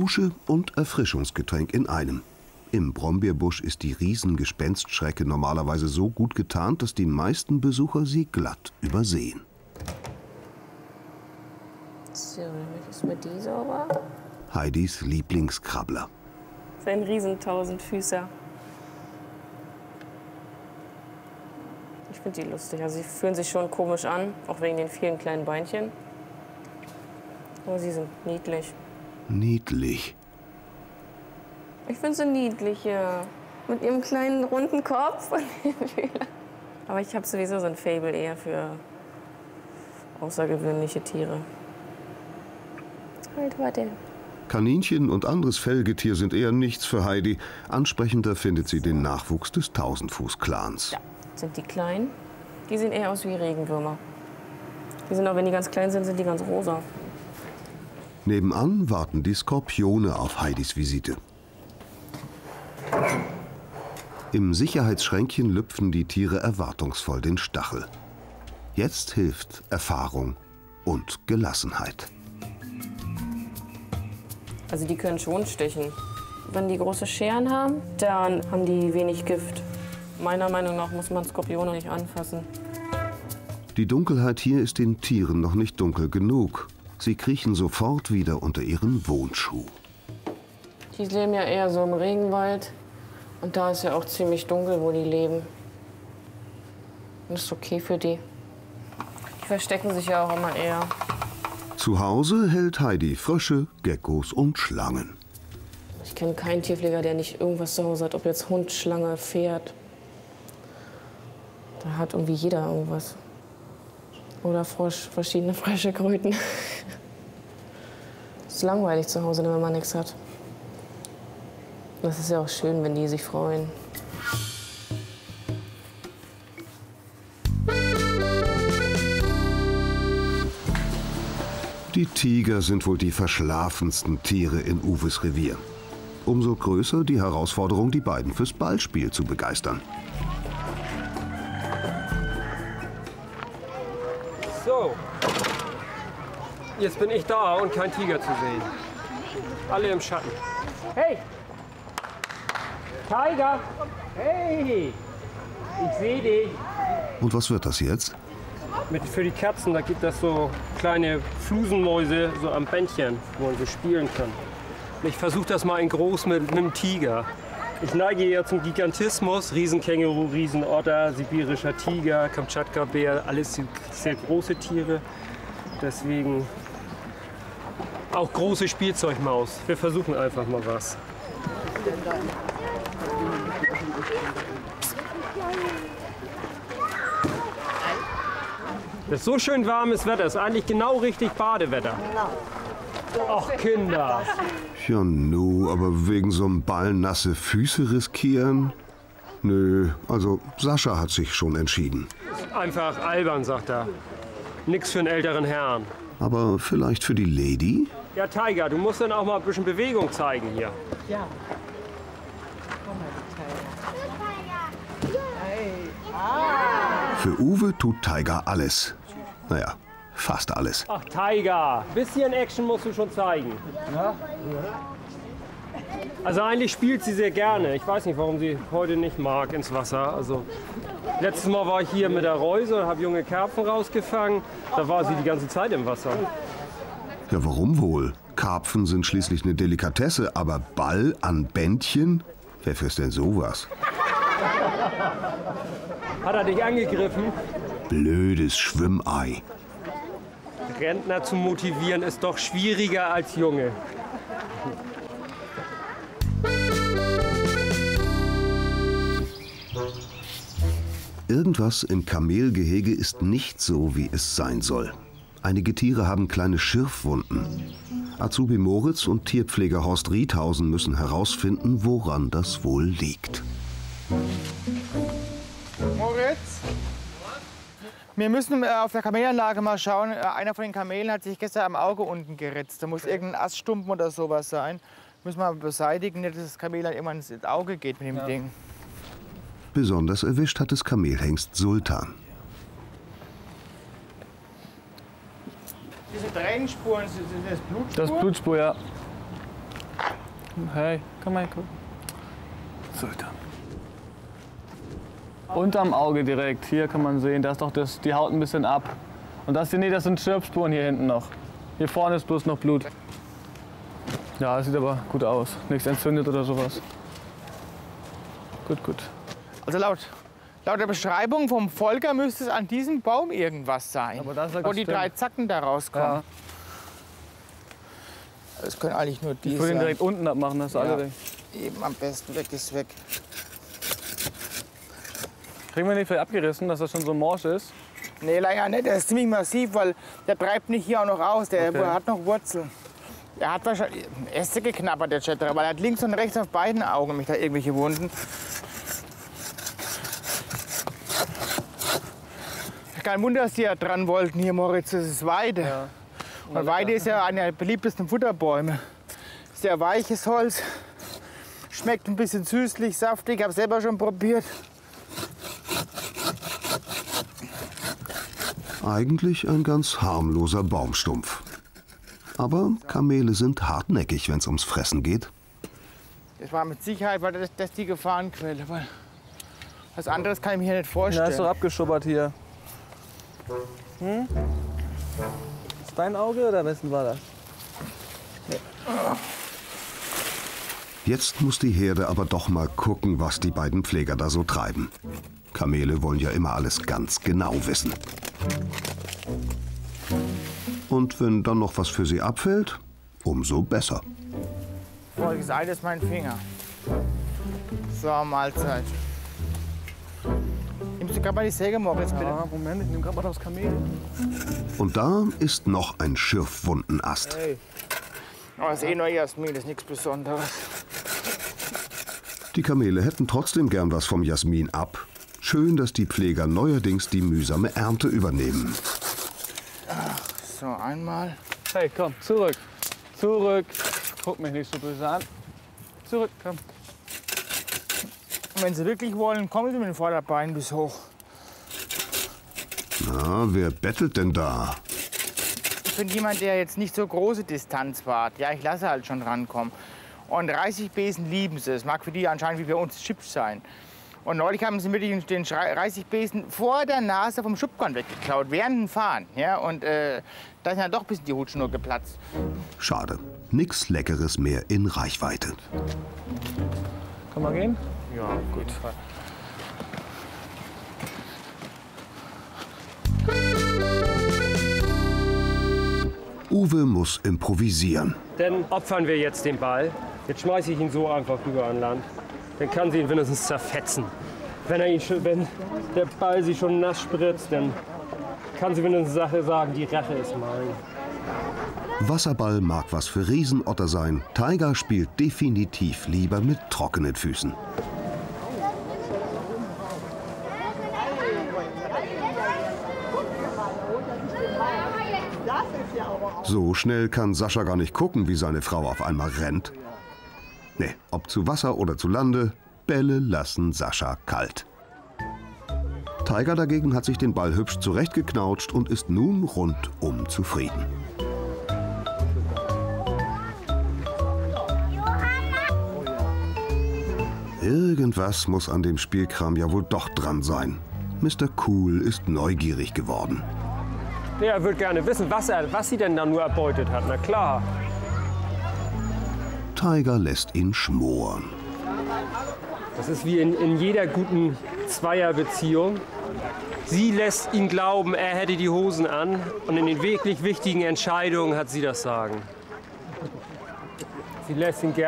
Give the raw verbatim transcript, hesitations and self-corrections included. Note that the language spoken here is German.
Dusche und Erfrischungsgetränk in einem. Im Brombeerbusch ist die Riesengespenstschrecke normalerweise so gut getarnt, dass die meisten Besucher sie glatt übersehen. So, damit ist mir die sauber. Heidis Lieblingskrabbler. Sein Riesentausendfüßer. Ich finde die lustig. Also sie fühlen sich schon komisch an, auch wegen den vielen kleinen Beinchen. Aber sie sind niedlich. Niedlich. Ich finde sie niedlich, ja. Mit ihrem kleinen runden Kopf. Aber ich habe sowieso so ein Faible eher für außergewöhnliche Tiere. Halt, warte. Kaninchen und anderes Fellgetier sind eher nichts für Heidi. Ansprechender findet sie den Nachwuchs des Tausendfuß-Clans. Ja, sind die klein. Die sehen eher aus wie Regenwürmer. Die sind auch, wenn die ganz klein sind, sind die ganz rosa. Nebenan warten die Skorpione auf Heidis Visite. Im Sicherheitsschränkchen lüpfen die Tiere erwartungsvoll den Stachel. Jetzt hilft Erfahrung und Gelassenheit. Also die können schon stechen. Wenn die große Scheren haben, dann haben die wenig Gift. Meiner Meinung nach muss man Skorpione nicht anfassen. Die Dunkelheit hier ist den Tieren noch nicht dunkel genug. Sie kriechen sofort wieder unter ihren Wohnschuh. Die leben ja eher so im Regenwald. Und da ist ja auch ziemlich dunkel, wo die leben. Das ist okay für die. Die verstecken sich ja auch immer eher. Zu Hause hält Heidi Frösche, Geckos und Schlangen. Ich kenne keinen Tierpfleger, der nicht irgendwas zu Hause hat. Ob jetzt Hund, Schlange, Pferd. Da hat irgendwie jeder irgendwas. Oder Frosch, verschiedene Frösche, Kröten. Es ist langweilig zu Hause, wenn man nichts hat. Das ist ja auch schön, wenn die sich freuen. Die Tiger sind wohl die verschlafensten Tiere in Uwes Revier. Umso größer die Herausforderung, die beiden fürs Ballspiel zu begeistern. So, jetzt bin ich da und kein Tiger zu sehen. Alle im Schatten. Hey! Tiger! Hey! Ich sehe dich! Und was wird das jetzt? Mit, für die Katzen, da gibt es so kleine Flusenmäuse so am Bändchen, wo man so spielen kann. Ich versuche das mal in groß mit, mit einem Tiger. Ich neige ja zum Gigantismus, Riesenkänguru, Riesenotter, sibirischer Tiger, Kamtschatka-Bär, alles sehr große Tiere. Deswegen auch große Spielzeugmaus. Wir versuchen einfach mal was. Das ist so schön warmes Wetter, ist eigentlich genau richtig Badewetter. Ach, Kinder. Ja, nu, aber wegen so einem Ball nasse Füße riskieren? Nö, also Sascha hat sich schon entschieden. Einfach albern, sagt er. Nix für einen älteren Herrn. Aber vielleicht für die Lady? Ja, Tiger, du musst dann auch mal ein bisschen Bewegung zeigen hier. Ja. Komm mal, Tiger. Hey. Ah. Für Uwe tut Tiger alles. Naja, fast alles. Ach, Tiger, bisschen Action musst du schon zeigen. Ja? Also eigentlich spielt sie sehr gerne. Ich weiß nicht, warum sie heute nicht mag ins Wasser. Also letztes Mal war ich hier mit der Reuse und habe junge Karpfen rausgefangen. Da war sie die ganze Zeit im Wasser. Ja, warum wohl? Karpfen sind schließlich eine Delikatesse, aber Ball an Bändchen? Wer frisst denn sowas? Hat er dich angegriffen? Blödes Schwimmei. Rentner zu motivieren ist doch schwieriger als Junge. Irgendwas im Kamelgehege ist nicht so, wie es sein soll. Einige Tiere haben kleine Schürfwunden. Azubi Moritz und Tierpfleger Horst Riethausen müssen herausfinden, woran das wohl liegt. Moritz? Wir müssen äh, auf der Kamelanlage mal schauen. Äh, einer von den Kamelen hat sich gestern am Auge unten geritzt. Da muss irgendein Aststumpen oder sowas sein. Müssen wir beseitigen, nicht, dass das Kamel dann irgendwann ins Auge geht mit dem ja. Ding. Besonders erwischt hat es Kamelhengst Sultan. Diese Tränenspuren, sind das Blutspuren? Das ist Blutspur, ja. Hey, komm mal gucken. So, dann. Unterm Auge direkt, hier kann man sehen, da ist doch das, die Haut ein bisschen ab. Und das, nee, das sind Schürfspuren hier hinten noch. Hier vorne ist bloß noch Blut. Ja, das sieht aber gut aus. Nichts entzündet oder sowas. Gut, gut. Also laut, laut der Beschreibung vom Volker müsste es an diesem Baum irgendwas sein, Aber das ist wo die stimmt. drei Zacken da rauskommen. Ja. Das können eigentlich nur die Ich würde ihn sein. direkt unten abmachen, dass Ja. alle weg. Eben am besten weg ist weg. Kriegen wir den vielleicht abgerissen, dass das schon so morsch ist? Nee, leider nicht. Der ist ziemlich massiv, weil der treibt nicht hier auch noch aus. Der Okay. hat noch Wurzeln. Er hat wahrscheinlich Äste geknabbert, der Chatterer, weil er hat links und rechts auf beiden Augen mich da irgendwelche Wunden. Kein Wunder, dass die ja dran wollten hier, Moritz. Das ist Weide. Ja. Und Weide ist ja einer der beliebtesten Futterbäume. Sehr weiches Holz. Schmeckt ein bisschen süßlich, saftig. Ich habe selber schon probiert. Eigentlich ein ganz harmloser Baumstumpf. Aber Kamele sind hartnäckig, wenn es ums Fressen geht. Das war mit Sicherheit war das, das die Gefahrenquelle. Weil was anderes kann ich mir hier nicht Ja, vorstellen. ist doch abgeschubbert hier. Hm? Ist dein Auge oder wessen war das? Jetzt muss die Herde aber doch mal gucken, was die beiden Pfleger da so treiben. Kamele wollen ja immer alles ganz genau wissen. Und wenn dann noch was für sie abfällt, umso besser. Voriges Ei ist mein Finger. So, Mahlzeit. Nimmst du gerade mal die Säge, Moritz, bitte? Ja, Moment, ich nehme gerade mal das Kamel. Und da ist noch ein Schürfwundenast. Oh, das ist eh nur Jasmin, das ist nichts Besonderes. Die Kamele hätten trotzdem gern was vom Jasmin ab. Schön, dass die Pfleger neuerdings die mühsame Ernte übernehmen. So, einmal. Hey, komm, zurück. Zurück. Guck mich nicht so böse an. Zurück, komm. Und wenn sie wirklich wollen, kommen sie mit dem Vorderbein bis hoch. Na, wer bettelt denn da? Ich bin jemand, der jetzt nicht so große Distanz wahrt. Ja, ich lasse halt schon rankommen. Und Reisigbesen lieben sie. Es mag für die anscheinend wie bei uns Chips sein. Und neulich haben sie wirklich den Reisigbesen vor der Nase vom Schubkorn weggeklaut, während dem Fahren. Ja, und äh, da ist ja doch ein bisschen die Hutschnur geplatzt. Schade. Nix Leckeres mehr in Reichweite. Kann man gehen? Ja, gut. Uwe muss improvisieren. Dann opfern wir jetzt den Ball. Jetzt schmeiße ich ihn so einfach rüber an Land. Dann kann sie ihn wenigstens zerfetzen. Wenn, er ihn schon, wenn der Ball sie schon nass spritzt, dann kann sie wenigstens sagen, die Rache ist mein. Wasserball mag was für Riesenotter sein. Tiger spielt definitiv lieber mit trockenen Füßen. So schnell kann Sascha gar nicht gucken, wie seine Frau auf einmal rennt. Nee, ob zu Wasser oder zu Lande, Bälle lassen Sascha kalt. Tiger dagegen hat sich den Ball hübsch zurechtgeknautscht und ist nun rundum zufrieden. Irgendwas muss an dem Spielkram ja wohl doch dran sein. Mister Cool ist neugierig geworden. Er würde gerne wissen, was, er, was sie denn da nur erbeutet hat. Na klar. Tiger lässt ihn schmoren. Das ist wie in, in jeder guten Zweierbeziehung. Sie lässt ihn glauben, er hätte die Hosen an. Und in den wirklich wichtigen Entscheidungen hat sie das Sagen. Sie lässt ihn gerne